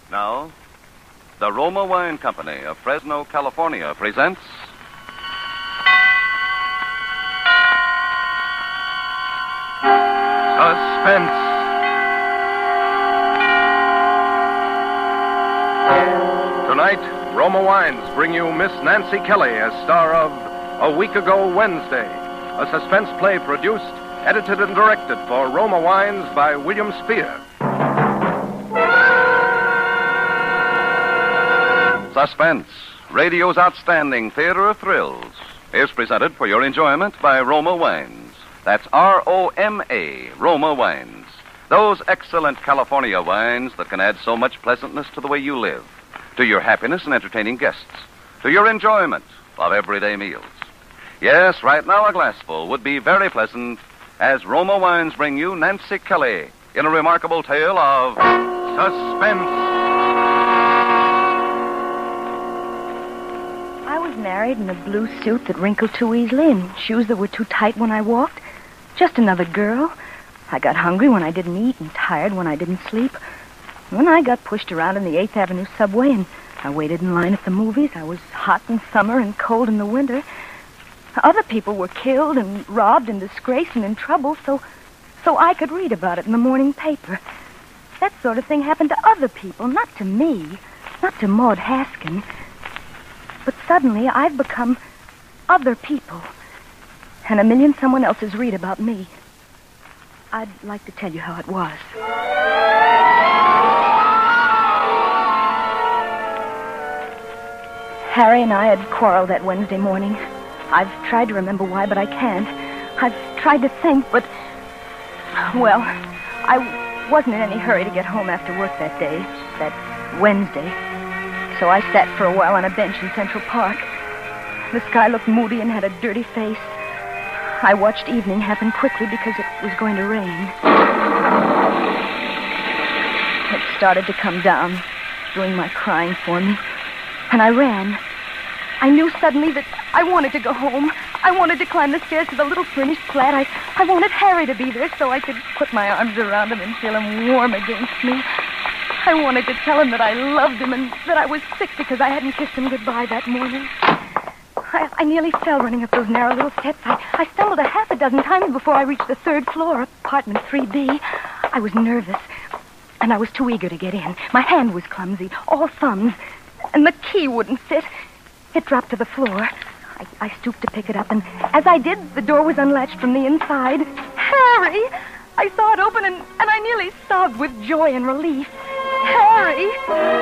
Now, the Roma Wine Company of Fresno, California presents... Suspense. Tonight, Roma Wines bring you Miss Nancy Kelly as star of A Week Ago Wednesday, a suspense play produced, edited, and directed for Roma Wines by William Spear. Suspense, radio's outstanding theater of thrills, is presented for your enjoyment by Roma Wines. That's R-O-M-A, Roma Wines. Those excellent California wines that can add so much pleasantness to the way you live, to your happiness in entertaining guests, to your enjoyment of everyday meals. Yes, right now a glassful would be very pleasant as Roma Wines bring you Nancy Kelly in a remarkable tale of suspense. I was married in a blue suit that wrinkled too easily and shoes that were too tight when I walked. Just another girl. I got hungry when I didn't eat and tired when I didn't sleep. When I got pushed around in the 8th Avenue subway and I waited in line at the movies, I was hot in summer and cold in the winter. Other people were killed and robbed and disgraced and in trouble, so I could read about it in the morning paper. That sort of thing happened to other people, not to me, not to Maud Haskin. But suddenly I've become other people, and a million someone else's read about me. I'd like to tell you how it was. Harry and I had quarreled that Wednesday morning. I've tried to remember why, but I can't. I've tried to think, but... Well, I wasn't in any hurry to get home after work that day, that Wednesday. So I sat for a while on a bench in Central Park. The sky looked moody and had a dirty face. I watched evening happen quickly because it was going to rain. It started to come down, doing my crying for me. And I ran. I knew suddenly that I wanted to go home. I wanted to climb the stairs to the little furnished flat. I wanted Harry to be there so I could put my arms around him and feel him warm against me. I wanted to tell him that I loved him and that I was sick because I hadn't kissed him goodbye that morning. I nearly fell running up those narrow little steps. I stumbled a half a dozen times before I reached the 3rd floor, apartment 3B. I was nervous, and I was too eager to get in. My hand was clumsy, all thumbs, and the key wouldn't fit. It dropped to the floor. I stooped to pick it up, and as I did, the door was unlatched from the inside. Harry! I saw it open, and I nearly sobbed with joy and relief. Harry!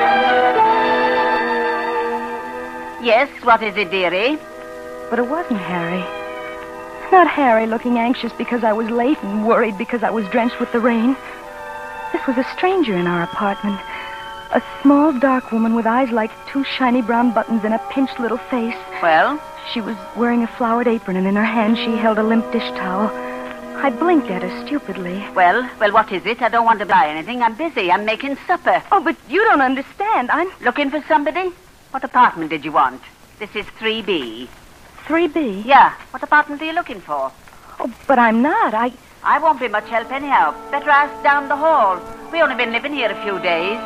Yes, what is it, dearie? But it wasn't Harry. Not Harry looking anxious because I was late and worried because I was drenched with the rain. This was a stranger in our apartment. A small, dark woman with eyes like 2 shiny brown buttons and a pinched little face. Well? She was wearing a flowered apron, and in her hand she held a limp dish towel. I blinked at her stupidly. Well, what is it? I don't want to buy anything. I'm busy. I'm making supper. Oh, but you don't understand. I'm... Looking for somebody? What apartment did you want? This is 3B. 3B? Yeah. What apartment are you looking for? Oh, but I'm not. I won't be much help anyhow. Better ask down the hall. We only been living here a few days.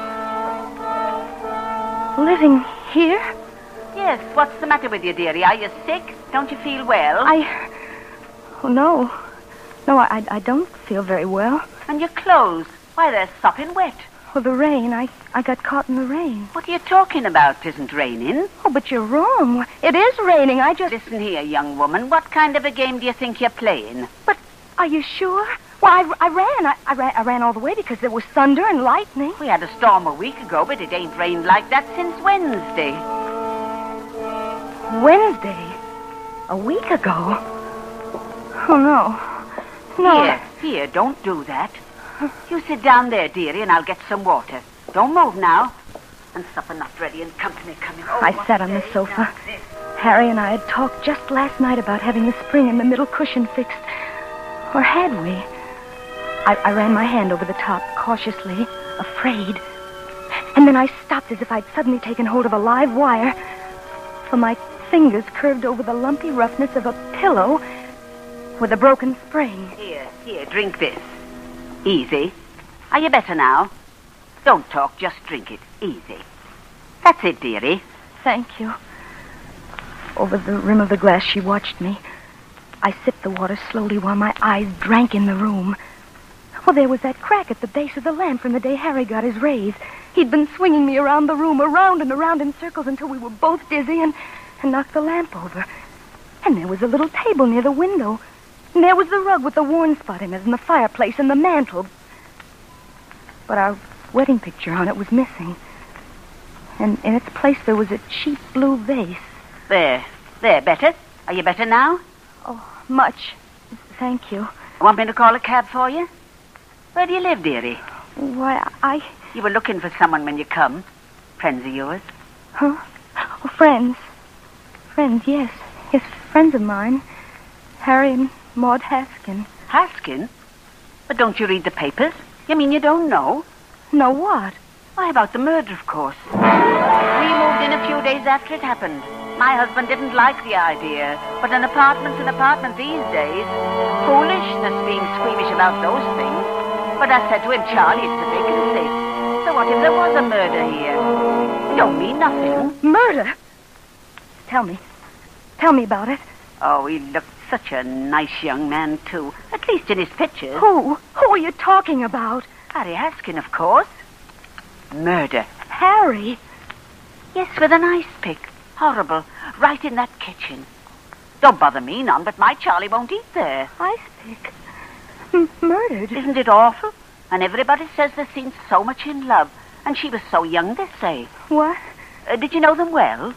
Living here? Yes. What's the matter with you, dearie? Are you sick? Don't you feel well? Oh, no. No, I don't feel very well. And your clothes? Why, they're sopping wet. Oh, the rain. I got caught in the rain. What are you talking about? It isn't raining. Oh, but you're wrong. It is raining. Listen here, young woman. What kind of a game do you think you're playing? But are you sure? Well, I ran. I ran all the way because there was thunder and lightning. We had a storm a week ago, but it ain't rained like that since Wednesday. Wednesday? A week ago? Oh, no. No. Here, don't do that. You sit down there, dearie, and I'll get some water. Don't move now. And supper not ready and company coming. Oh, I sat on the sofa. Harry and I had talked just last night about having the spring in the middle cushion fixed. Or had we? I ran my hand over the top, cautiously, afraid. And then I stopped as if I'd suddenly taken hold of a live wire. For my fingers curved over the lumpy roughness of a pillow with a broken spring. Here, drink this. Easy. Are you better now? Don't talk, just drink it. Easy. That's it, dearie. Thank you. Over the rim of the glass, she watched me. I sipped the water slowly while my eyes drank in the room. Well, there was that crack at the base of the lamp from the day Harry got his raise. He'd been swinging me around the room, around and around in circles until we were both dizzy and knocked the lamp over. And there was a little table near the window. And there was the rug with the worn spot in it, and the fireplace and the mantel. But our wedding picture on it was missing. And in its place there was a cheap blue vase. There, better? Are you better now? Oh, much. Thank you. Want me to call a cab for you? Where do you live, dearie? Why, You were looking for someone when you come. Friends of yours? Huh? Oh, friends. Friends, yes. Yes, friends of mine. Harry and Maud Haskin. Haskin? But don't you read the papers? You mean you don't know? Know what? Why, about the murder, of course. We moved in a few days after it happened. My husband didn't like the idea, but an apartment's an apartment these days. Foolishness being squeamish about those things. But I said to him, Charlie, it's a vacancy. So what if there was a murder here? You don't mean nothing. Murder? Tell me about it. Oh, he looked such a nice young man, too. At least in his pictures. Who are you talking about? Harry Haskin, of course. Murder. Harry? Yes, with an ice pick. Horrible. Right in that kitchen. Don't bother me none, but my Charlie won't eat there. Ice pick? Murdered? Isn't it awful? And everybody says they've seen so much in love. And she was so young, they say. What? Did you know them well?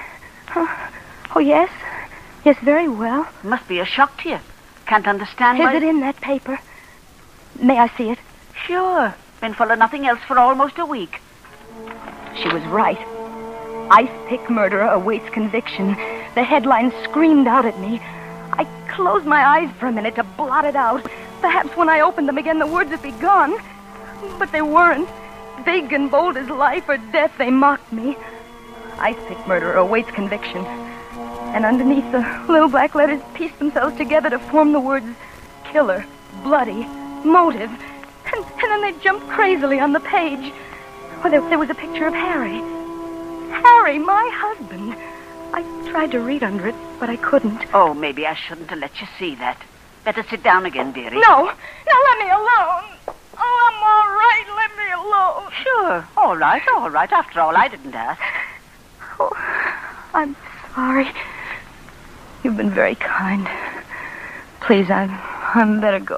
Oh, yes. Yes, very well. Must be a shock to you. Can't understand why... Is it in that paper? May I see it? Sure. Been full of nothing else for almost a week. She was right. Ice pick murderer awaits conviction. The headline screamed out at me. I closed my eyes for a minute to blot it out. Perhaps when I opened them again, the words would be gone. But they weren't. Big and bold as life or death, they mocked me. Ice pick murderer awaits conviction. And underneath, the little black letters pieced themselves together to form the words killer, bloody, motive. And then they jumped crazily on the page. Well, there was a picture of Harry. Harry, my husband. I tried to read under it, but I couldn't. Oh, maybe I shouldn't have let you see that. Better sit down again, dearie. No, let me alone. Oh, I'm all right. Let me alone. Sure. All right. After all, I didn't ask. Oh, I'm sorry. You've been very kind. Please, I'm better go.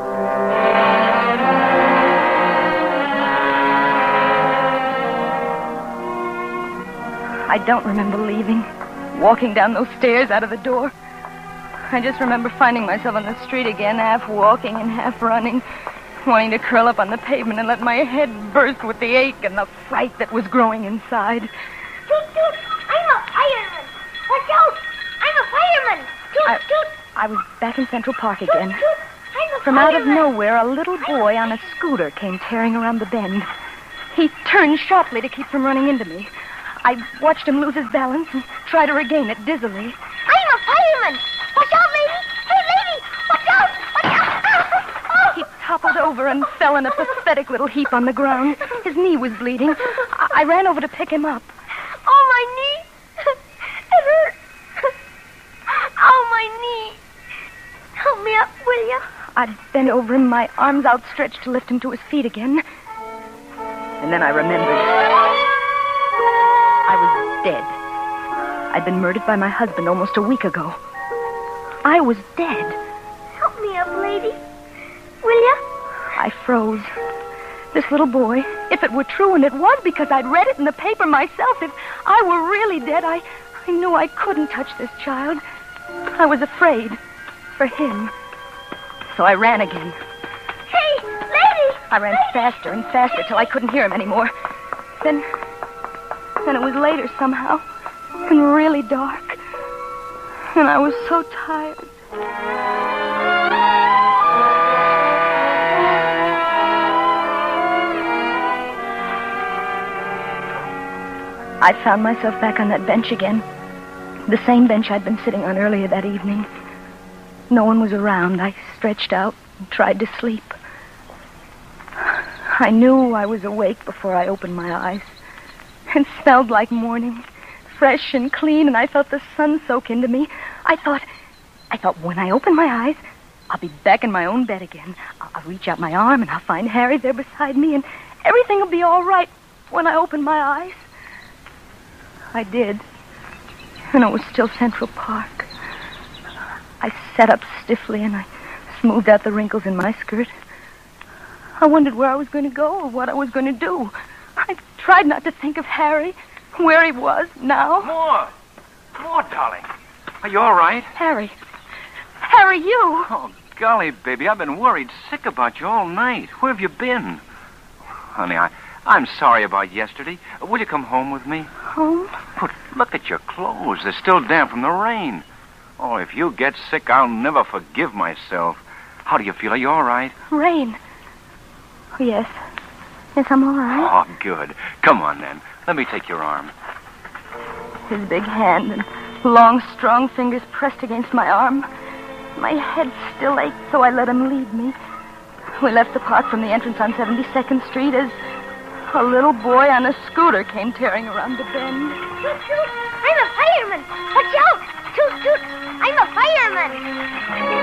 I don't remember leaving, walking down those stairs out of the door. I just remember finding myself on the street again, half walking and half running, wanting to curl up on the pavement and let my head burst with the ache and the fright that was growing inside. Toot, toot, I'm a fireman. Watch out, I'm a fireman. Toot, toot. I was back in Central Park again. Toot, toot, I'm a From out of fireman. nowhere, a little boy on a scooter came tearing around the bend. He turned sharply to keep from running into me. I watched him lose his balance and try to regain it dizzily. I'm a fireman. Watch out, lady. Hey, lady, watch out. Watch out. He toppled over and fell in a pathetic little heap on the ground. His knee was bleeding. I ran over to pick him up. Oh, my knee. It hurts. Oh, my knee. Help me up, will you? I bent over him, my arms outstretched to lift him to his feet again. And then I remembered. I was dead. I'd been murdered by my husband almost a week ago. I was dead. Help me up, lady. Will you? I froze. This little boy, if it were true, and it was because I'd read it in the paper myself, if I were really dead, I knew I couldn't touch this child. I was afraid for him. So I ran again. Hey, lady. I ran faster and faster till I couldn't hear him anymore. Then it was later somehow, and really dark. And I was so tired. I found myself back on that bench again. The same bench I'd been sitting on earlier that evening. No one was around. I stretched out and tried to sleep. I knew I was awake before I opened my eyes. It smelled like morning, fresh and clean, and I felt the sun soak into me. I thought when I open my eyes, I'll be back in my own bed again. I'll reach out my arm and I'll find Harry there beside me, and everything will be all right when I open my eyes. I did, and it was still Central Park. I sat up stiffly and I smoothed out the wrinkles in my skirt. I wondered where I was going to go or what I was going to do. I tried not to think of Harry, where he was now. More, darling. Are you all right? Harry, you. Oh, golly, baby, I've been worried sick about you all night. Where have you been? Honey, I'm sorry about yesterday. Will you come home with me? Home? But look at your clothes. They're still damp from the rain. Oh, if you get sick, I'll never forgive myself. How do you feel? Are you all right? Rain. Oh, yes. Yes, I'm all right. Oh, good. Come on, then. Let me take your arm. His big hand and long, strong fingers pressed against my arm. My head still ached, so I let him lead me. We left the park from the entrance on 72nd Street as a little boy on a scooter came tearing around the bend. Toot, toot. I'm a fireman. Watch out. Toot, toot. I'm a fireman.